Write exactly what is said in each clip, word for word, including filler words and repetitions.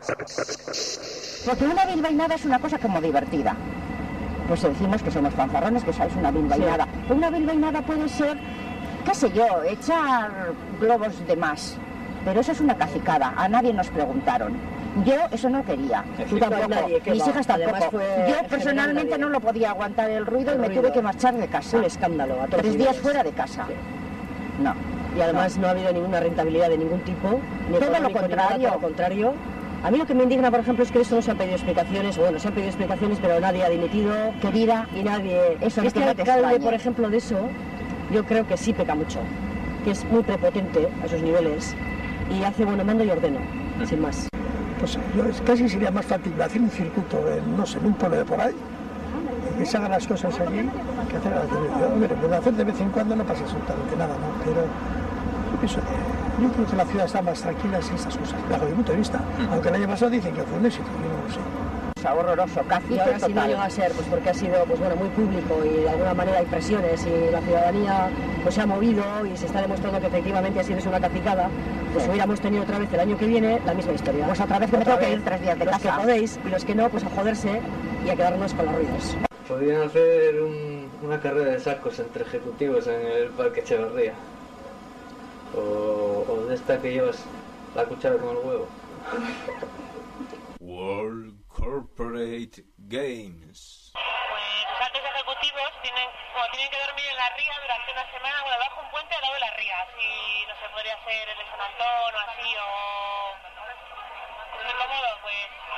Porque una bilbainada es una cosa como divertida. Pues decimos que somos fanfarrones, que sois una bilbainada. Sí. Una bilbainada puede ser, qué sé yo, echar globos de más. Pero eso es una cacicada, a nadie nos preguntaron. Yo eso no quería, tú tampoco, nadie, mis va. hijas tampoco. Yo personalmente no lo podía aguantar el ruido el y me ruido. tuve que marchar de casa. Un escándalo. A todos Tres días fuera de casa. Sí. No. Y además no. no ha habido ninguna rentabilidad de ningún tipo. Ni todo lo contrario. Todo lo contrario. A mí lo que me indigna, por ejemplo, es que eso no se han pedido explicaciones, bueno, se han pedido explicaciones, pero nadie ha dimitido, querida, y nadie... Eso este no alcalde, por ejemplo, de eso, yo creo que sí peca mucho, que es muy prepotente a esos niveles, y hace bueno mando y ordeno, mm. sin más. Pues yo, es, casi sería más fácil hacer un circuito, en, no sé, en un pueblo de por ahí, y que se hagan las cosas allí, que hacer a la televisión. Hombre, puedo hacer de vez en cuando, no pasa absolutamente nada, ¿no? Pero yo pienso que... Yo creo que la ciudad está más tranquila sin esas cosas, bajo mi punto de vista. Aunque el año pasado dicen que fue un éxito, yo no lo sé. Es horroroso, casi. Y ahora sí no llega a ser, pues porque ha sido, pues bueno, muy público y de alguna manera hay presiones y la ciudadanía pues se ha movido y se está demostrando que efectivamente así es una cacicada, pues sí. hubiéramos tenido otra vez el año que viene la misma historia. Pues otra vez que me tengo que ir tres días de los casa. Los que podéis y los que no, pues a joderse y a quedarnos con los ruidos. Podrían hacer un, una carrera de sacos entre ejecutivos en el Parque Echeverría. O, o de esta que llevas la cuchara con el huevo. World Corporate Games. Pues los altos ejecutivos tienen, como tienen que dormir en la ría durante una semana, bueno, bajo un puente al lado de las rías. Y no se podría hacer el de San Antón o así, o... ¿Es cómodo? Pues...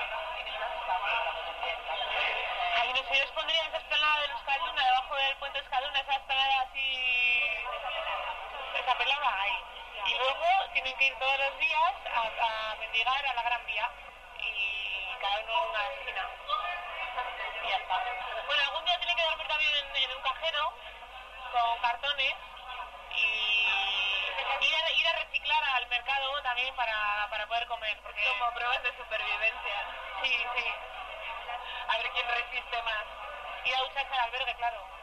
Ahí no sé, yo os pondría esa esplanada de Euskalduna, debajo del puente Euskalduna, esa esplanada así... esa pelada ahí. Y luego tienen que ir todos los días a, a mendigar a la Gran Vía. Y cada uno en una esquina. Y ya está. Bueno, algún día tienen que dormir también en, en un cajero con cartones y ir a, ir a reciclar al mercado también para, para poder comer. Porque como pruebas de supervivencia. Sí, sí. A ver quién resiste más. Ir a ducharse al albergue, claro.